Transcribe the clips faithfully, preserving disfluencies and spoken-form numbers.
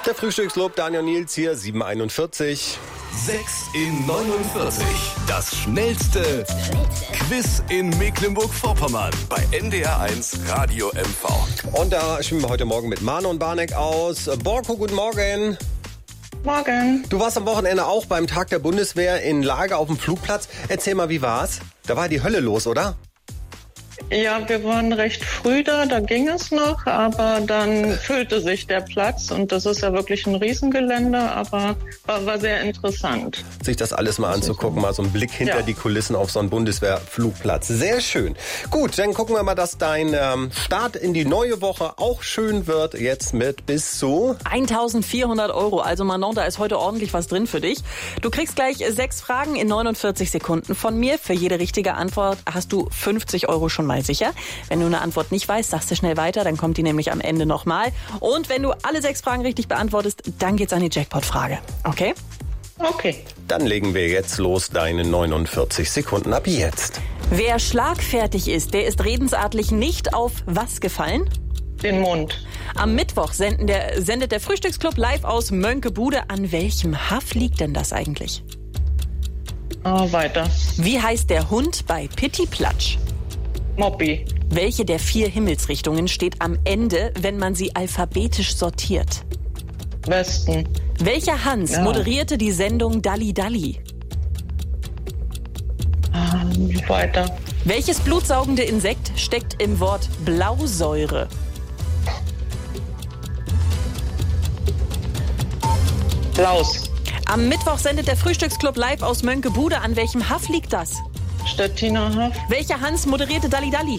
Der Frühstücksclub, Daniel Nils hier, sieben Uhr einundvierzig. sechs in neunundvierzig. Das schnellste Quiz in Mecklenburg-Vorpommern bei N D R eins Radio M V. Und da spielen wir heute Morgen mit Manon Barneck aus. Borko, guten Morgen. Morgen. Du warst am Wochenende auch beim Tag der Bundeswehr in Lager auf dem Flugplatz. Erzähl mal, wie war's? Da war die Hölle los, oder? Ja, wir waren recht früh da, da ging es noch, aber dann füllte sich der Platz und das ist ja wirklich ein Riesengelände, aber war, war sehr interessant. Sich das alles mal anzugucken, mal so einen Blick hinter Ja. die Kulissen auf so einen Bundeswehrflugplatz. Sehr schön. Gut, dann gucken wir mal, dass dein ähm, Start in die neue Woche auch schön wird. Jetzt mit bis zu... eintausendvierhundert Euro. Also Manon, da ist heute ordentlich was drin für dich. Du kriegst gleich sechs Fragen in neunundvierzig Sekunden von mir. Für jede richtige Antwort hast du fünfzig Euro schon mal sicher. Wenn du eine Antwort nicht weißt, sagst du schnell weiter, dann kommt die nämlich am Ende nochmal. Und wenn du alle sechs Fragen richtig beantwortest, dann geht's an die Jackpot-Frage. Okay? Okay. Dann legen wir jetzt los, deine neunundvierzig Sekunden ab jetzt. Wer schlagfertig ist, der ist redensartlich nicht auf was gefallen? Den Mund. Am Mittwoch senden der, sendet der Frühstücksclub live aus Mönckebude. An welchem Haff liegt denn das eigentlich? Ah, weiter. Wie heißt der Hund bei Pitti Platsch? Moppi. Welche der vier Himmelsrichtungen steht am Ende, wenn man sie alphabetisch sortiert? Westen. Welcher Hans Ja. moderierte die Sendung Dalli Dalli? Ah, weiter. Welches blutsaugende Insekt steckt im Wort Blausäure? Laus. Am Mittwoch sendet der Frühstücksclub live aus Mönckebude. An welchem Haff liegt das? Stettiner Haff. Welcher Hans moderierte Dalli Dalli?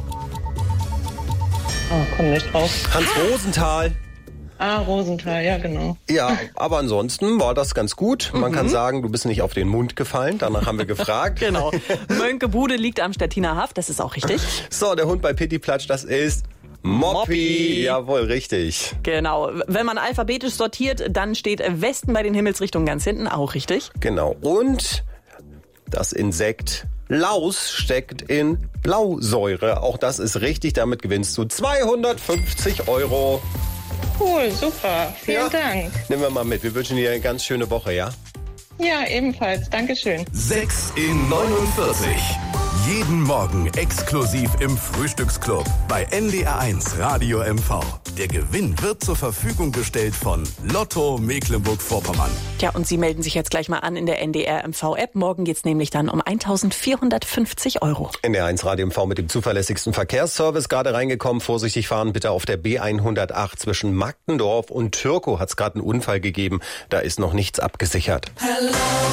Ah, komm nicht drauf. Hans Rosenthal. Ah, Rosenthal, ja genau. Ja, aber ansonsten war das ganz gut. Man kann sagen, du bist nicht auf den Mund gefallen. Danach haben wir gefragt. Genau. Mönckebude liegt am Stettiner Haff, das ist auch richtig. So, der Hund bei Pitti Platsch, das ist Moppi. Moppi. Jawohl, richtig. Genau. Wenn man alphabetisch sortiert, dann steht Westen bei den Himmelsrichtungen ganz hinten, auch richtig. Genau. Und das Insekt Laus steckt in Blausäure. Auch das ist richtig. Damit gewinnst du zweihundertfünfzig Euro. Cool, super. Vielen Ja. Dank. Nehmen wir mal mit. Wir wünschen dir eine ganz schöne Woche, ja? Ja, ebenfalls. Dankeschön. sechs in neunundvierzig. Jeden Morgen exklusiv im Frühstücksclub bei N D R eins Radio M V. Der Gewinn wird zur Verfügung gestellt von Lotto Mecklenburg-Vorpommern. Tja, und Sie melden sich jetzt gleich mal an in der N D R M V-App. Morgen geht's nämlich dann um eintausendvierhundertfünfzig Euro. N D R eins Radio M V mit dem zuverlässigsten Verkehrsservice gerade reingekommen. Vorsichtig fahren bitte auf der B hundertacht zwischen Magdendorf und Türkow. Hat es gerade einen Unfall gegeben. Da ist noch nichts abgesichert. Hello.